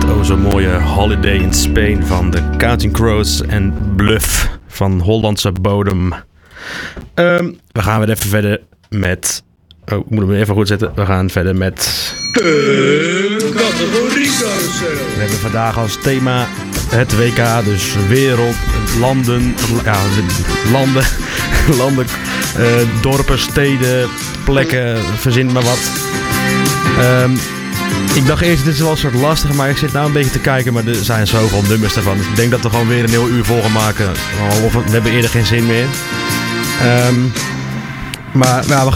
Zo'n mooie Holiday in Spain van de Counting Crows en Bluff van Hollandse bodem. We gaan weer even verder met... Oh, ik moet hem even goed zetten. We gaan verder met... De categoriecarousel. We hebben vandaag als thema het WK, dus wereld, landen, dorpen, steden, plekken, verzin maar wat. Ik dacht eerst, dit is wel een soort lastig, maar ik zit nou een beetje te kijken, maar er zijn zoveel nummers ervan. Dus ik denk dat we gewoon weer een heel uur vol gaan maken. Of we hebben eerder geen zin meer. Maar we gaan